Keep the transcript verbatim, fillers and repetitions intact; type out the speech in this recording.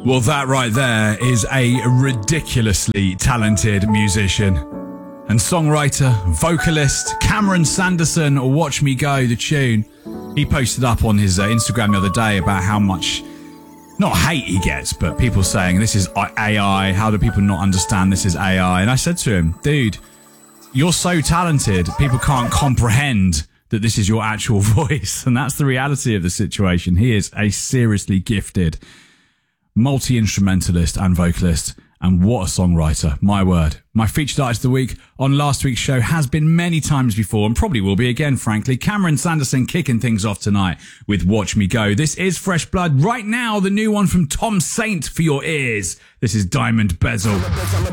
Well, that right there is a ridiculously talented musician and songwriter, vocalist, Cameron Sanderson, or Watch Me Go, the tune. He posted up on his uh, Instagram the other day about how much, not hate he gets, but people saying this is A I, how do people not understand this is A I? And I said to him, dude, you're so talented, people can't comprehend that this is your actual voice. And that's the reality of the situation. He is a seriously gifted multi-instrumentalist and vocalist, and what a songwriter, my word. My featured artist of the week on last week's show has been many times before, and probably will be again, frankly. Cameron Sanderson kicking things off tonight with Watch Me Go. This is Fresh Blood. Right now, the new one from Tom Saint for your ears. This is Diamond Bezel.